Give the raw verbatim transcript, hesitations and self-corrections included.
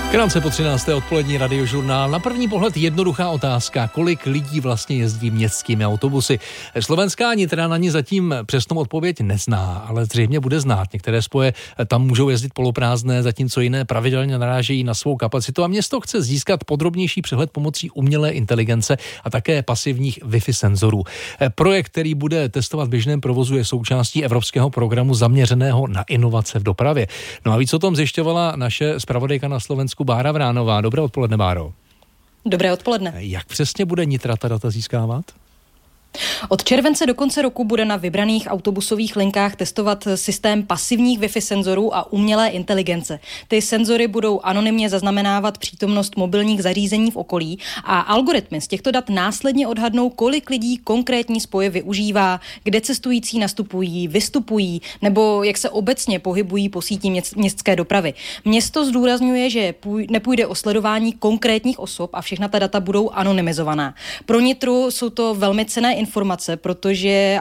Krátce po třinácté odpolední Radiožurnál. Na první pohled jednoduchá otázka, kolik lidí vlastně jezdí městskými autobusy. Slovenská Nitra na ní zatím přesnou odpověď nezná, ale zřejmě bude znát. Některé spoje tam můžou jezdit poloprázdné, zatímco jiné pravidelně narážejí na svou kapacitu a město chce získat podrobnější přehled pomocí umělé inteligence a také pasivních Wi-Fi senzorů. Projekt, který bude testovat v běžném provozu, je součástí evropského programu zaměřeného na inovace v dopravě. No a víc o tom zjišťovala naše zpravodajka na Slovensku Bára Vránová. Dobré odpoledne, Báro. Dobré odpoledne. Jak přesně bude Nitra ta data získávat? Od července do konce roku bude na vybraných autobusových linkách testovat systém pasivních Wi-Fi senzorů a umělé inteligence. Ty senzory budou anonymně zaznamenávat přítomnost mobilních zařízení v okolí a algoritmy z těchto dat následně odhadnou, kolik lidí konkrétní spoje využívá, kde cestující nastupují, vystupují nebo jak se obecně pohybují po síti městské dopravy. Město zdůrazňuje, že nepůjde o sledování konkrétních osob a všechna ta data budou anonymizovaná. Pro Nitru jsou to velmi cenné informace, protože